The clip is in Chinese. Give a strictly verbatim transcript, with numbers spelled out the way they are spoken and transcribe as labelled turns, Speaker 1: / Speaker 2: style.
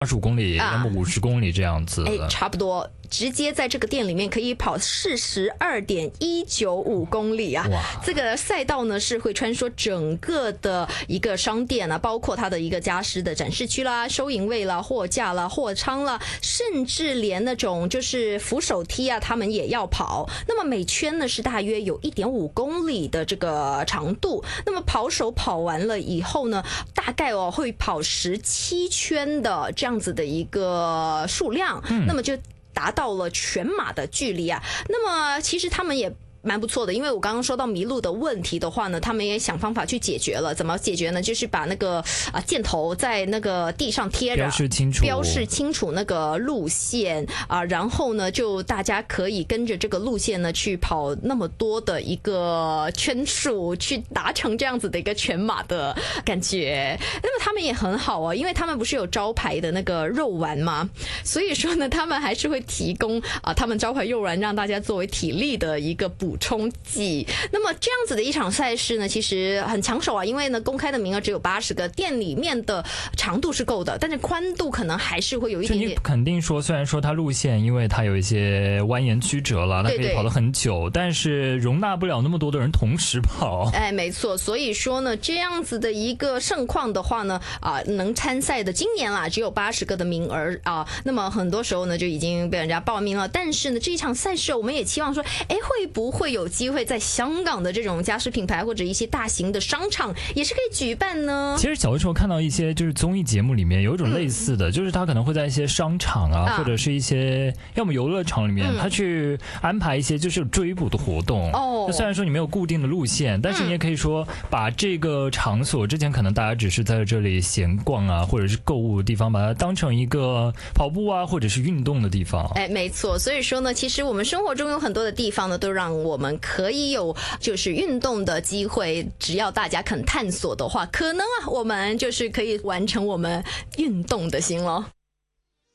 Speaker 1: 二十五公里，要么五十公里这样子。
Speaker 2: 哎，差不多。直接在这个店里面可以跑四十二点一九五公里啊！这个赛道呢是会穿梭整个的一个商店啊，包括它的一个家私的展示区啦、收银位啦、货架啦、货仓啦，甚至连那种就是扶手梯啊，他们也要跑。那么每圈呢是大约有一点五公里的这个长度。那么跑手跑完了以后呢，大概哦会跑十七圈的这样子的一个数量，嗯、那么就达到了全马的距离啊。那么其实他们也蛮不错的，因为我刚刚说到迷路的问题的话呢，他们也想方法去解决了。怎么解决呢？就是把那个啊箭头在那个地上贴着，
Speaker 1: 标示清楚，
Speaker 2: 标示清楚那个路线啊，然后呢，就大家可以跟着这个路线呢去跑那么多的一个圈数，去达成这样子的一个全马的感觉。那么他们也很好啊，因为他们不是有招牌的那个肉丸吗？所以说呢，他们还是会提供啊他们招牌肉丸让大家作为体力的一个补。补充剂。那么这样子的一场赛事呢，其实很抢手啊，因为呢公开的名额只有八十个，店里面的长度是够的，但是宽度可能还是会有一点点。
Speaker 1: 就你肯定说，虽然说它路线因为它有一些蜿蜒曲折了，它可以跑得很久，对对，但是容纳不了那么多的人同时跑。
Speaker 2: 哎，没错，所以说呢，这样子的一个盛况的话呢，啊、呃，能参赛的今年啦只有八十个的名额啊，那么很多时候呢就已经被人家报名了。但是呢，这一场赛事我们也期望说，哎，会不会会有机会在香港的这种家饰品牌或者一些大型的商场也是可以举办呢？
Speaker 1: 其实小的时候看到一些就是综艺节目里面有一种类似的，嗯、就是他可能会在一些商场啊，啊或者是一些要么游乐场里面，嗯、他去安排一些就是追捕的活动。哦，就虽然说你没有固定的路线，但是你也可以说把这个场所之前可能大家只是在这里闲逛啊，或者是购物的地方，把它当成一个跑步啊或者是运动的地方。
Speaker 2: 哎，没错。所以说呢，其实我们生活中有很多的地方呢，都让我们可以有就是运动的机会，只要大家肯探索的话，可能啊，我们就是可以完成我们运动的心咯。